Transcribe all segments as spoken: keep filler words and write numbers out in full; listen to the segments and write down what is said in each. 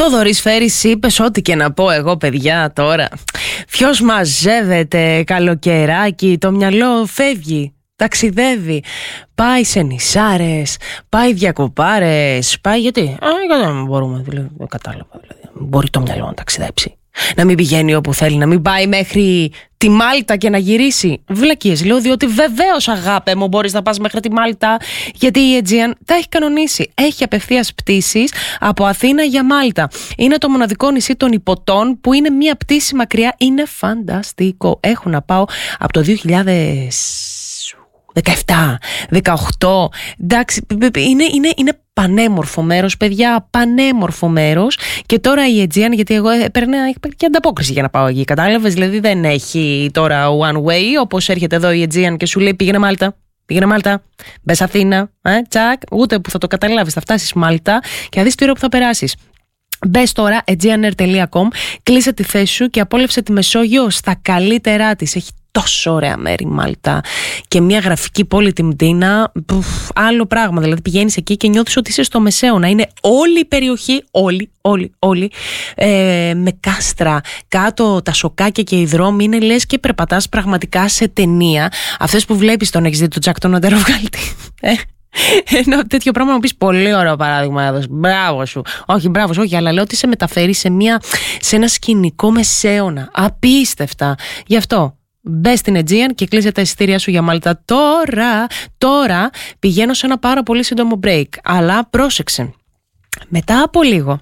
Θόδωρης Φέρης, είπες ό,τι και να πω εγώ, παιδιά, τώρα. Ποιος μαζεύεται καλοκαιράκι, το μυαλό φεύγει, ταξιδεύει, πάει σε νησάρες, πάει διακοπάρες, πάει γιατί, α, γιατί δεν μπορούμε, δηλαδή, δεν κατάλαβα, δηλαδή, μπορεί το μυαλό να ταξιδέψει. Να μην πηγαίνει όπου θέλει, να μην πάει μέχρι τη Μάλτα και να γυρίσει. Βλακίες λέω, διότι βεβαίως αγάπη μου μπορείς να πας μέχρι τη Μάλτα, γιατί η Aegean τα έχει κανονίσει. Έχει απευθείας πτήσεις από Αθήνα για Μάλτα. Είναι το μοναδικό νησί των Ιππωτών που είναι μία πτήση μακριά. Είναι φανταστικό. Έχω να πάω από το δύο χιλιάδες δεκαεπτά, δεκαοκτώ. Εντάξει, είναι, είναι, είναι πανέμορφο μέρος, παιδιά, πανέμορφο μέρος. Και τώρα η Aegean, γιατί εγώ παίρνω και ανταπόκριση για να πάω εκεί, κατάλαβες, δηλαδή δεν έχει τώρα one way, όπως έρχεται εδώ η Aegean και σου λέει πήγαινε Μάλτα, πήγαινε Μάλτα, μπες Αθήνα, ε, τσακ, ούτε που θα το καταλάβεις, θα φτάσεις Μάλτα και θα δεις τι ώρα που θα περάσεις. Μπες τώρα aegeanair τελεία com, κλείσε τη θέση σου και απόλαυσε τη Μεσόγειο στα καλύτερά της. Έχει τόσο ωραία μέρη Μάλτα και μια γραφική πόλη, τη Μτίνα, άλλο πράγμα. Δηλαδή πηγαίνεις εκεί και νιώθεις ότι είσαι στο Μεσαίωνα. Είναι όλη η περιοχή, όλη, όλη, όλη ε, με κάστρα κάτω, τα σοκάκια και οι δρόμοι είναι λες και περπατάς πραγματικά σε ταινία. Αυτές που βλέπεις, τον έχεις δει τον Τζακ τον Αντεροβγάλτη, ε? Ένα τέτοιο πράγμα να πεις πολύ ωραίο παράδειγμα έδωσε. Μπράβο σου. Όχι, μπράβο σου, όχι, αλλά λέω ότι σε μεταφέρει σε, μια, σε ένα σκηνικό Μεσαίωνα. Απίστευτα. Γι' αυτό μπες στην Aegean και κλείσε τα εισιτήρια σου για Μάλτα. Τώρα, τώρα πηγαίνω σε ένα πάρα πολύ σύντομο break. Αλλά πρόσεξε. Μετά από λίγο,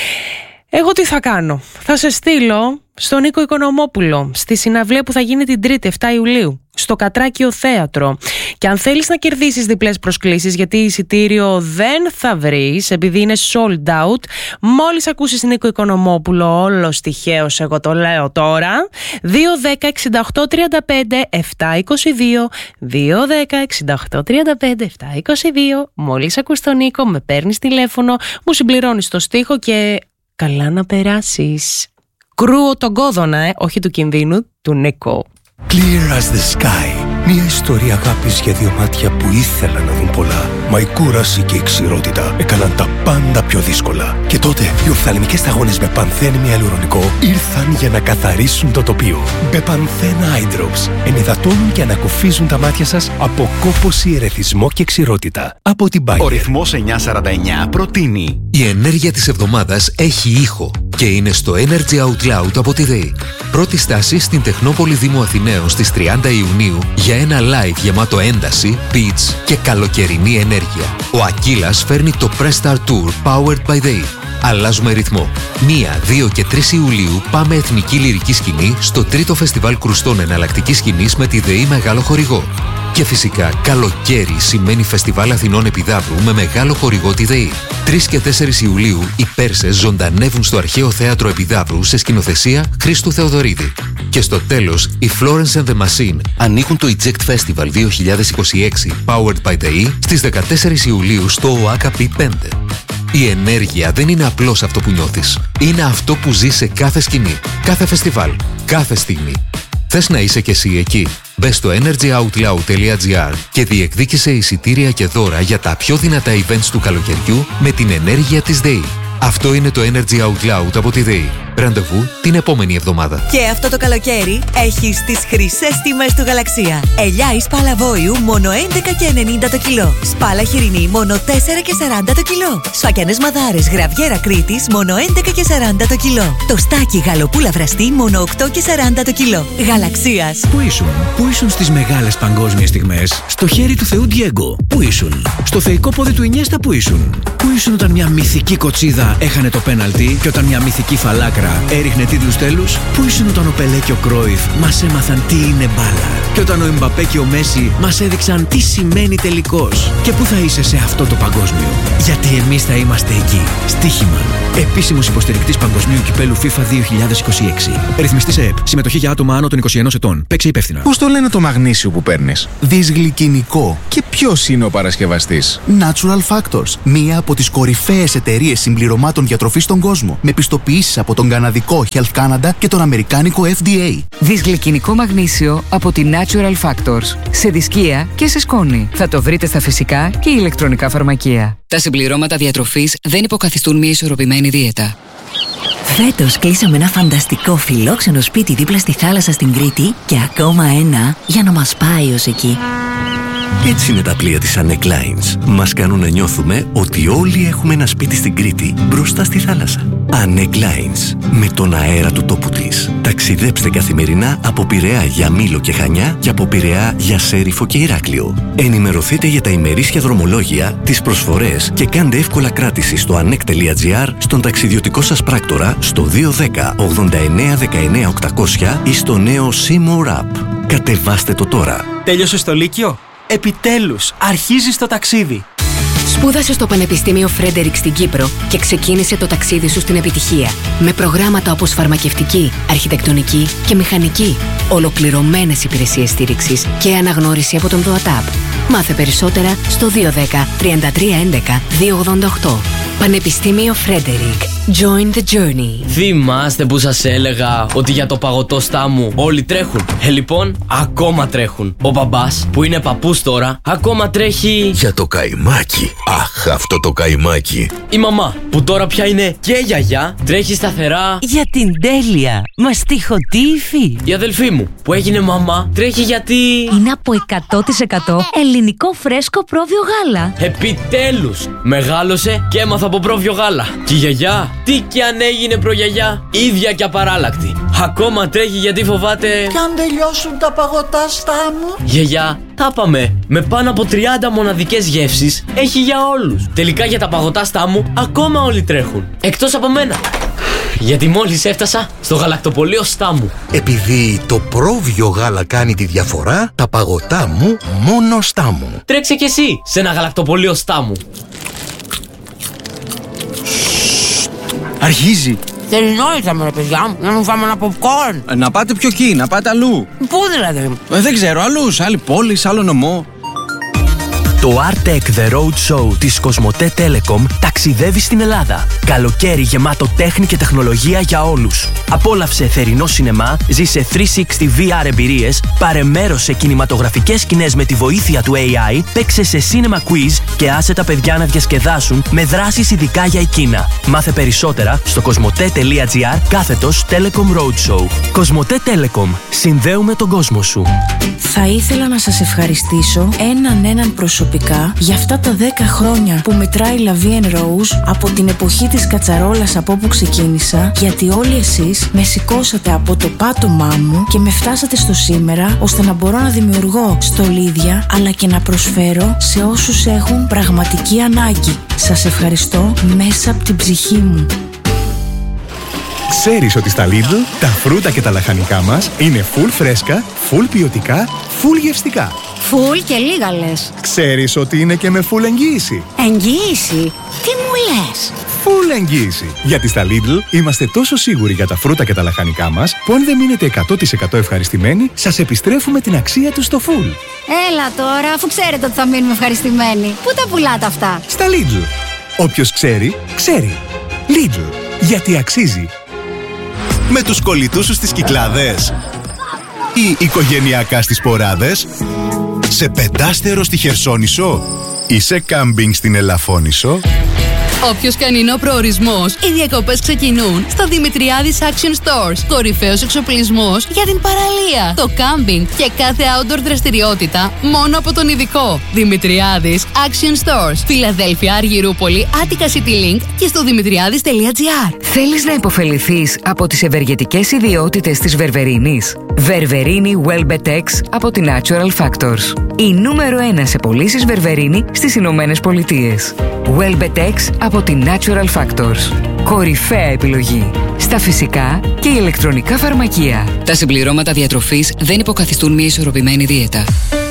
εγώ τι θα κάνω? Θα σε στείλω στον Νίκο Οικονομόπουλο στη συναυλία που θα γίνει την Τρίτη εφτά Ιουλίου στο Κατράκιο Θέατρο. Και αν θέλεις να κερδίσεις διπλές προσκλήσεις, γιατί εισιτήριο δεν θα βρεις επειδή είναι sold out, μόλις ακούσεις Νίκο Οικονομόπουλο, όλος τυχαίος εγώ το λέω τώρα, δύο δέκα εξήντα οκτώ τριάντα πέντε επτακόσια είκοσι δύο, δύο δέκα εξήντα οκτώ τριάντα πέντε επτακόσια είκοσι δύο, μόλις ακούς τον Νίκο, με παίρνεις τηλέφωνο, μου συμπληρώνεις το στίχο και καλά να περάσεις. Κρούω τον κόδωνα, ε, όχι του κινδύνου, του Νίκο. Clear as the sky. Μια ιστορία αγάπης για δύο μάτια που ήθελαν να δουν πολλά. Μα η κούραση και η ξηρότητα έκαναν τα πάντα πιο δύσκολα. Και τότε οι οφθαλμικές σταγόνες με πανθένη ιαλουρονικό ήρθαν για να καθαρίσουν το τοπίο. Μπεπανθέν Eye Drops ενυδατώνουν και ανακουφίζουν τα μάτια σας από κόπωση, ερεθισμό και ξηρότητα. Από την Bayer. Ο ρυθμός εννιακόσια σαράντα εννιά προτείνει. Η ενέργεια της εβδομάδας έχει ήχο και είναι στο Energy Out Loud από τη ΔΕΗ. Πρώτη στάση στην Τεχνόπολη Δήμου Αθηναίων στις τριάντα Ιουνίου για ένα live γεμάτο ένταση, beats και καλοκαιρινή ενέργεια. Ο Ακύλας φέρνει το Press Start Tour Powered by ΔΕΗ. Αλλάζουμε ρυθμό. μία, δύο και τρεις Ιουλίου πάμε Εθνική Λυρική Σκηνή στο τρίτο Φεστιβάλ Κρουστών Εναλλακτικής Σκηνής με τη ΔΕΗ μεγάλο χορηγό. Και φυσικά καλοκαίρι σημαίνει Φεστιβάλ Αθηνών Επιδαύρου με μεγάλο χορηγό τη ΔΕΗ. τρεις και τέσσερις Ιουλίου οι Πέρσες ζωντανεύουν στο Αρχαίο Θέατρο Επιδαύρου σε σκηνοθεσία Χρήστου Θεοδωρίδη. Και στο τέλος, οι Florence and the Machine ανοίγουν το Eject Festival δύο χιλιάδες είκοσι έξι Powered by ΔΕΗ στις δεκατέσσερις Ιουλίου στο ΟΑΚΑ πι πέντε. Η ενέργεια δεν είναι απλώς αυτό που νιώθεις. Είναι αυτό που ζεις σε κάθε σκηνή, κάθε φεστιβάλ, κάθε στιγμή. Θες να είσαι κι εσύ εκεί? Μπες στο energy out loud τελεία gr και διεκδίκησε εισιτήρια και δώρα για τα πιο δυνατά events του καλοκαιριού με την ενέργεια της ΔΕΗ. Αυτό είναι το Energy Out Loud από τη ΔΕΗ. Ραντεβού την επόμενη εβδομάδα. Και αυτό το καλοκαίρι έχεις τις χρυσές τιμές του Γαλαξία. Ελιά ή σπάλα βόηου μόνο έντεκα και ενενήντα το κιλό. Σπάλα χοιρινή μόνο τέσσερα και σαράντα το κιλό. Σφακιανές μαδάρες γραβιέρα Κρήτης μόνο έντεκα και σαράντα το κιλό. Το στάκι γαλοπούλα βραστή μόνο οκτώ και σαράντα το κιλό. Γαλαξίας. Πού ήσουν? Πού ήσουν στις μεγάλες παγκόσμιες στιγμές? Στο χέρι του Θεού Ντιέγκο. Πού ήσουν? Στο θεϊκό πόδι του Ινιέστα. Πού ήσουν? Πού ήσουν όταν μια μυθική κοτσίδα έχανε το πέναλτι και όταν μια μυθική φαλάκρα έριχνε τίτλους τέλους? Πού ήσουν όταν ο Πελέ και ο Κρόιφ μας έμαθαν τι είναι μπάλα? Και όταν ο Εμπαπέ και ο Μέση μας έδειξαν τι σημαίνει τελικός? Και πού θα είσαι σε αυτό το παγκόσμιο? Γιατί εμείς θα είμαστε εκεί. Στοίχημα. Επίσημος υποστηρικτής Παγκοσμίου Κυπέλου FIFA δύο χιλιάδες είκοσι έξι. Ρυθμιστής ΕΕΠ. Συμμετοχή για άτομα άνω των είκοσι ενός ετών. Παίξε υπεύθυνα. Πώς το λένε το μαγνήσιο που παίρνεις? Δυσγλυκινικό. Και ποιος είναι ο παρασκευαστής? Natural Factors. Μία από τις κορυφαίες εταιρείες συμπληρωμάτων διατροφής στον κόσμο. Με πιστοποιήσεις από τον καναδικό Health Canada και τον αμερικάνικο εφ ντι έι. Δυσγλυκινικό μαγνήσιο από τη Natural Factors. Σε δισκία και σε σκόνη. Θα το βρείτε στα φυσικά και ηλεκτρονικά φαρμακεία. Τα συμπληρώματα διατροφής δεν υποκαθιστούν μια ισορροπημένη δίαιτα. Φέτος κλείσαμε ένα φανταστικό φιλόξενο σπίτι δίπλα στη θάλασσα στην Κρήτη και ακόμα ένα για να μας πάει ως εκεί. Έτσι είναι τα πλοία της Anek Lines. Μας κάνουν να νιώθουμε ότι όλοι έχουμε ένα σπίτι στην Κρήτη μπροστά στη θάλασσα. Anek Lines. Με τον αέρα του τόπου της. Ταξιδέψτε καθημερινά από Πειραιά για Μήλο και Χανιά και από Πειραιά για Σέριφο και Ηράκλειο. Ενημερωθείτε για τα ημερήσια δρομολόγια, τις προσφορές και κάντε εύκολα κράτηση στο anek τελεία gr, στον ταξιδιωτικό σας πράκτορα, στο δύο ένα μηδέν ογδόντα εννέα δεκαεννέα οκτακόσια ή στο νέο Seymour App. Κατεβάστε το τώρα. Τέλειωσε το Λύκειο? Επιτέλους, αρχίζει το ταξίδι. Σπούδασε στο Πανεπιστήμιο Φρέντερικ στην Κύπρο και ξεκίνησε το ταξίδι σου στην επιτυχία. Με προγράμματα όπως φαρμακευτική, αρχιτεκτονική και μηχανική. Ολοκληρωμένες υπηρεσίες στήριξης και αναγνώριση από τον ΔΟΑΤΑΠ. Μάθε περισσότερα στο δύο ένα μηδέν τριάντα τρία έντεκα δύο ογδόντα οκτώ. Πανεπιστήμιο Φρέντερικ. Join the journey. Θυμάστε που σας έλεγα ότι για το παγωτό στάμου όλοι τρέχουν? Ε, λοιπόν, ακόμα τρέχουν. Ο μπαμπάς, που είναι παππούς τώρα, ακόμα τρέχει... Για το καϊμάκι. Αχ, αυτό το καϊμάκι. Η μαμά, που τώρα πια είναι και γιαγιά, τρέχει σταθερά... Για την τέλεια. Μαστιχωτή υφή. Η αδελφή μου, που έγινε μαμά, τρέχει γιατί... Είναι από εκατό τοις εκατό ελληνικό φρέσκο πρόβιο γάλα. Επιτέλους! Μεγάλωσε και έμαθα από πρόβιο γάλα. Και η γιαγιά, τι κι αν έγινε προγιαγιά, ίδια και απαράλλακτη. Ακόμα τρέχει γιατί φοβάται... Κι αν τελειώσουν τα παγωτά στάμου. Γιαγιά, τα πάμε. Με πάνω από τριάντα μοναδικές γεύσεις έχει για όλους. Τελικά για τα παγωτά στάμου ακόμα όλοι τρέχουν. Εκτός από μένα. Γιατί μόλις έφτασα στο γαλακτοπωλείο Στάμου. Επειδή το πρόβιο γάλα κάνει τη διαφορά, τα παγωτά μου μόνο Στάμου. Τρέξε κι εσύ σε ένα γαλακτοπωλείο Στάμου. Αρχίζει. Τελειώσαμε ρε παιδιά μου, να μου φάμε ένα popcorn. Να πάτε πιο εκεί, να πάτε αλλού. Πού δηλαδή? Ε, δεν ξέρω, αλλού, σε άλλη πόλη, σε άλλο νομό. Το Artec The Road Show της Κοσμοτέ Telecom ταξιδεύει στην Ελλάδα. Καλοκαίρι γεμάτο τέχνη και τεχνολογία για όλους. Απόλαυσε θερινό σινεμά, ζήσε τριακόσια εξήντα βι αρ εμπειρίες, πάρε μέρος σε κινηματογραφικές σκηνές με τη βοήθεια του έι άι, παίξε σε cinema quiz και άσε τα παιδιά να διασκεδάσουν με δράσεις ειδικά για εκείνα. Μάθε περισσότερα στο κοσμοτέ τελεία gr κάθετος Telecom Roadshow. Κοσμοτέ Telecom. Συνδέουμε τον κόσμο σου. Θα ήθελα να σας ευχαριστήσω έναν έναν προσωπικά για αυτά τα δέκα χρόνια που μετράει La Vie en Rose από την εποχή της κατσαρόλας από όπου ξεκίνησα, γιατί όλοι εσείς με σηκώσατε από το πάτωμά μου και με φτάσατε στο σήμερα ώστε να μπορώ να δημιουργώ στολίδια αλλά και να προσφέρω σε όσους έχουν πραγματική ανάγκη. Σας ευχαριστώ μέσα από την ψυχή μου. Ξέρεις ότι στα Lidl τα φρούτα και τα λαχανικά μας είναι full φρέσκα, full ποιοτικά, full γευστικά. Φουλ και λίγα λες. Ξέρεις ότι είναι και με full εγγύηση. Εγγύηση? Τι μου λες? Full εγγύηση. Γιατί στα Lidl είμαστε τόσο σίγουροι για τα φρούτα και τα λαχανικά μας που αν δεν μείνετε εκατό τοις εκατό ευχαριστημένοι, σας επιστρέφουμε την αξία του στο full. Έλα τώρα, αφού ξέρετε ότι θα μείνουμε ευχαριστημένοι. Πού τα πουλάτε αυτά? Στα Lidl. Όποιος ξέρει, ξέρει. Lidl. Γιατί αξίζει. Με τους κολλητούς σου στις Κυκλάδες ή οικογενειακά στις Ποράδες, σε πεντάστερο στη Χερσόνησο ή σε κάμπινγκ στην Ελαφώνησο. Όποιος και αν είναι ο προορισμός, οι διακοπές ξεκινούν στο Δημητριάδης Action Stores. Κορυφαίος εξοπλισμός για την παραλία, το κάμπινγκ και κάθε outdoor δραστηριότητα μόνο από τον ειδικό. Δημητριάδης Action Stores. Φιλαδέλφια, Αργυρούπολη, Άττικα City Link και στο δημητριάδης τελεία gr. Θέλεις να υποφεληθείς από τις ευεργετικές ιδιότητες της βερβερίνης? Βερβερίνη Welbetex από την Natural Factors. Η νούμερο ένα σε πωλήσεις βερβερίνη στις Ηνωμένες Πολιτείες. Welbetex από την Natural Factors. Κορυφαία επιλογή στα φυσικά και ηλεκτρονικά φαρμακεία. Τα συμπληρώματα διατροφής δεν υποκαθιστούν μια ισορροπημένη δίαιτα.